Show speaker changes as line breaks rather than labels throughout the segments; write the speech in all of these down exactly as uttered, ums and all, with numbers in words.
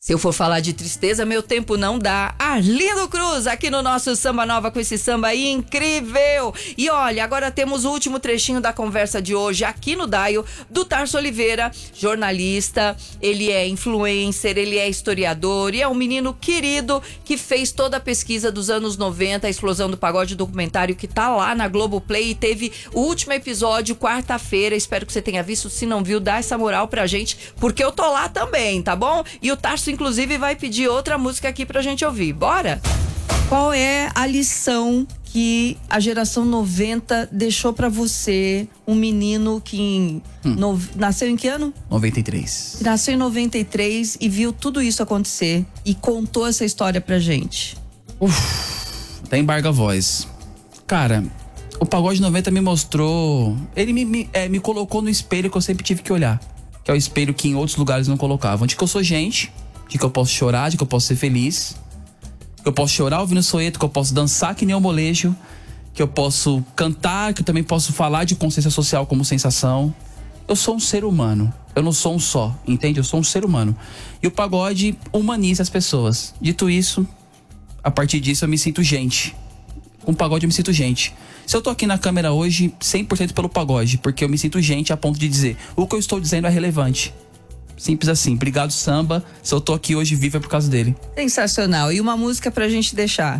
Se eu for falar de tristeza, meu tempo não dá. Arlindo Cruz, aqui no nosso Samba Nova, com esse samba aí incrível. E olha, agora temos o último trechinho da conversa de hoje aqui no Daio, do Tarso Oliveira, jornalista, ele é influencer, ele é historiador e é um menino querido que fez toda a pesquisa dos anos noventa, a explosão do pagode, documentário que tá lá na Globoplay, e teve o último episódio quarta-feira. Espero que você tenha visto. Se não viu, dá essa moral pra gente, porque eu tô lá também, tá bom? E o Tarso inclusive vai pedir outra música aqui pra gente ouvir. Bora? Qual é a lição que a geração noventa deixou pra você, um menino que em, hum. no, nasceu em que ano?
noventa e três.
Nasceu em noventa e três e viu tudo isso acontecer e contou essa história pra gente.
Uf, até embarga a voz. Cara, o Pagode noventa me mostrou, ele me, me, é, me colocou no espelho que eu sempre tive que olhar, que é o espelho que em outros lugares não colocavam, de que eu sou gente, de que eu posso chorar, de que eu posso ser feliz, que eu posso chorar ouvindo soeto, que eu posso dançar que nem um molejo, que eu posso cantar, que eu também posso falar de consciência social como sensação. Eu sou um ser humano, eu não sou um só, entende? Eu sou um ser humano. E o pagode humaniza as pessoas. Dito isso, a partir disso eu me sinto gente. Com o pagode eu me sinto gente. Se eu tô aqui na câmera hoje, cem por cento pelo pagode, porque eu me sinto gente a ponto de dizer, o que eu estou dizendo é relevante. Simples assim. Obrigado, samba. Se eu tô aqui hoje vivo é por causa dele.
Sensacional. E uma música pra gente deixar?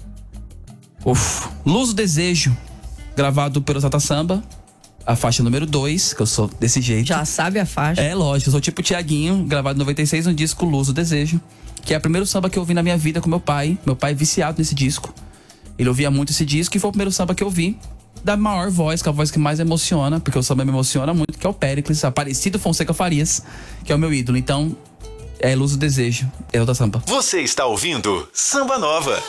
Uf. Luz do Desejo, gravado pelo Exalta Samba, a faixa número dois, que eu sou desse jeito.
Já sabe a faixa?
É, lógico. Eu sou tipo Tiaguinho, gravado em noventa e seis, no disco Luz do Desejo, que é o primeiro samba que eu ouvi na minha vida com meu pai. Meu pai é viciado nesse disco. Ele ouvia muito esse disco e foi o primeiro samba que eu ouvi da maior voz, que é a voz que mais emociona, porque o samba me emociona muito, que é o Péricles, Aparecido Fonseca Farias, que é o meu ídolo. Então, é Luz do Desejo, é o da samba.
Você está ouvindo Samba Nova.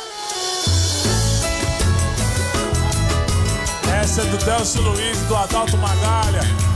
Essa é do Delcio Luiz, do Adalto Magalha.